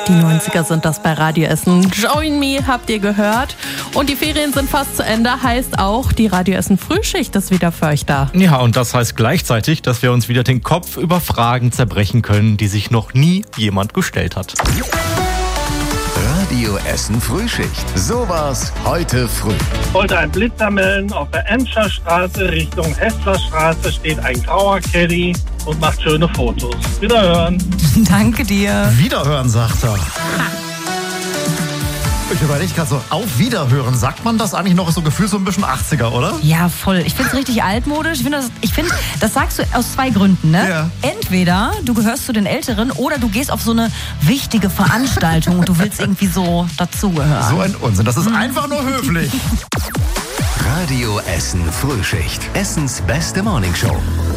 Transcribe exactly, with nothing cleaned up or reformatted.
Die neunziger sind das bei Radio Essen. Join Me habt ihr gehört. Und die Ferien sind fast zu Ende, heißt auch, die Radio Essen Frühschicht ist wieder für euch da. Ja, und das heißt gleichzeitig, dass wir uns wieder den Kopf über Fragen zerbrechen können, die sich noch nie jemand gestellt hat. Radio Essen Frühschicht. Sowas heute früh. Wollte ein Blitzer melden, auf der Emscher Straße Richtung Hesslerstraße steht ein grauer Caddy und macht schöne Fotos. Wiederhören. Danke dir. Wiederhören, sagt er. Ich überlege gerade so, auf Wiederhören, sagt man das eigentlich noch so gefühlt so ein bisschen achtziger, oder? Ja, voll. Ich finde es richtig altmodisch. Ich finde, das, ich find, das sagst du aus zwei Gründen, ne? Ja. Entweder du gehörst zu den Älteren oder du gehst auf so eine wichtige Veranstaltung und du willst irgendwie so dazugehören. So ein Unsinn, das ist einfach nur höflich. Radio Essen Frühschicht. Essens beste Morningshow.